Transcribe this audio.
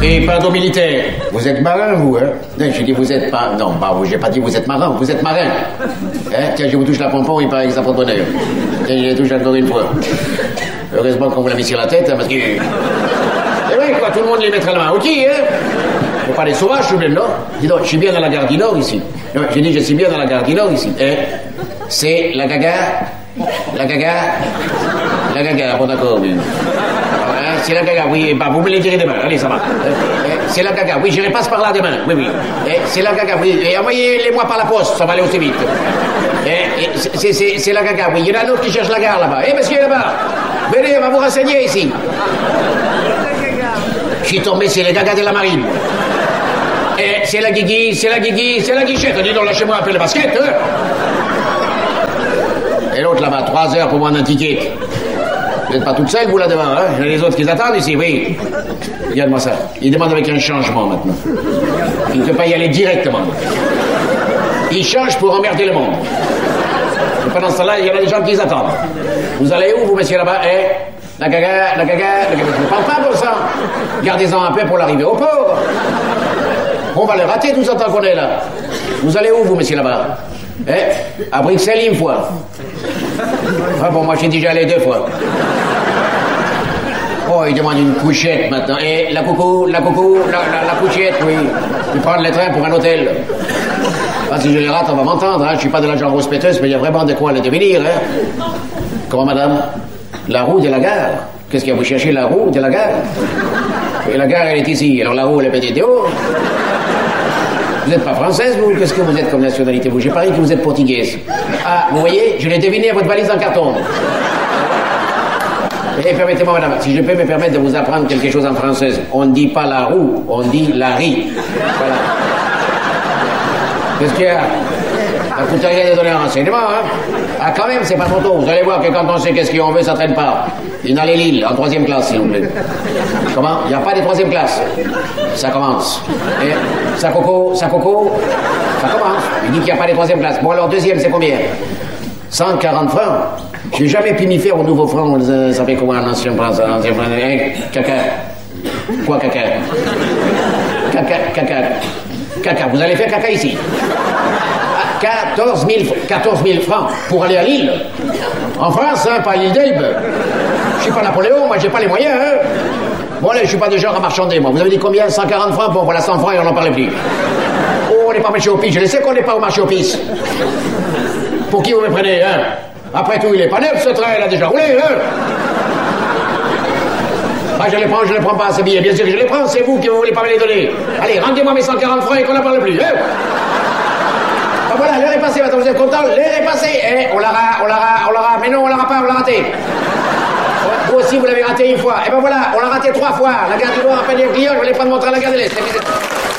Et pardon militaire. Vous êtes marin, vous, hein? Non, j'ai dit vous êtes pas... Non, bah, j'ai pas dit vous êtes marin, vous êtes marin. Hein? Tiens, je vous touche la pompon, il paraît que ça porte bonheur. Tiens, je les touche encore une fois. Heureusement qu'on vous l'a mis sur la tête, hein, parce que... C'est vrai, quoi, tout le monde les mettra la main au pied, hein? Faut pas les sauvages, tout de même, non? Dis donc, je suis bien dans la gare du Nord, ici. Non, j'ai dit, je suis bien dans la gare du Nord, ici. Hein? C'est la gaga... La gaga... La gaga, bon d'accord, oui. C'est la gaga, oui, bah, vous me les direz demain, allez, ça va. C'est la gaga, oui, j'irai passe par là demain, oui, oui. C'est la gaga, oui, et envoyez-les-moi par la poste, ça va aller aussi vite. C'est la gaga, oui, il y en a un autre qui cherche la gare là-bas. Monsieur, là-bas, venez, on va vous renseigner ici. Je suis tombé, c'est les gagas de la marine. C'est la guigui, c'est la guigui, c'est la guichette. Dis donc, lâchez-moi un peu le basket, hein. Et l'autre là-bas, 3 heures pour moi un ticket. Vous n'êtes pas toute seule, vous, là-devant, hein? Il y a les autres qui attendent ici, oui. Regarde-moi ça. Il demande avec un changement, maintenant. Il ne peut pas y aller directement. Il change pour emmerder le monde. Et pendant ce temps-là, il y en a des gens qui attendent. Vous allez où, vous, messieurs, là-bas? La gaga, la gaga, la gaga. Je ne parle pas pour ça. Gardez-en un peu pour l'arrivée au port. On va le rater, tout ce temps qu'on est là. Vous allez où, vous, messieurs, là-bas? À Bruxelles, une fois. Ah bon, moi, j'ai déjà allé 2 fois. Oh, il demande une couchette, maintenant. Et la couchette, oui. Il prend le train pour un hôtel. Ah, si je les rate, on va m'entendre, hein. Je suis pas de la genre rouspéteuse, mais il y a vraiment de quoi le devenir, hein. Comment, madame? La roue de la gare. Qu'est-ce que vous cherchez, la roue de la gare? Et la gare, elle est ici. Alors la roue, elle est petite de haut. Vous n'êtes pas française, vous? Qu'est-ce que vous êtes comme nationalité, vous? J'ai parié que vous êtes portugaise. Ah, vous voyez, je l'ai deviné à votre valise en carton. Et permettez-moi, madame, si je peux me permettre de vous apprendre quelque chose en française. On ne dit pas la roue, on dit la riz. Voilà. Qu'est-ce qu'il y a? Ça coûte rien de donner un renseignement, hein? Ah, quand même, c'est pas trop tôt. Vous allez voir que quand on sait qu'est-ce qu'on veut, ça traîne pas. Inhalez l'île, en 3e classe, s'il vous plaît. Comment? Il n'y a pas de 3e classe. Ça commence. Et ça coco, ça commence. Il dit qu'il n'y a pas de 3e classe. Bon, alors, 2e, c'est combien? 140 francs. Je n'ai jamais pu m'y faire au nouveau franc. Ça fait comment un ancien franc? Caca. Quoi, caca? Caca. Vous allez faire caca ici. 14 000 francs pour aller à Lille. En France, hein, pas à l'île d'Elbe. Je suis pas Napoléon, moi j'ai pas les moyens, hein. Bon allez, je suis pas de genre à marchander, moi. Vous avez dit combien? 140 francs? Bon, voilà, 100 francs et on n'en parle plus. Oh, on n'est pas marché au pisse. Je le sais qu'on n'est pas au marché au pisse. Pour qui vous me prenez, hein? Après tout, il est pas neuf, ce train, il a déjà roulé, hein? Ah, je les prends pas, ces billets. Bien sûr que je les prends, c'est vous qui ne voulez pas me les donner. Allez, rendez-moi mes 140 francs et qu'on n'en parle plus, hein? Ah, voilà, l'heure est passée, maintenant vous êtes content? L'heure est passée. On l'aura. Mais non, on l'aura pas, on l'a raté. Vous aussi, vous l'avez raté une fois. Et ben voilà, on l'a raté 3 fois. La gare du Nord a peine des clients, je voulais prendre mon train à la gare de l'Est.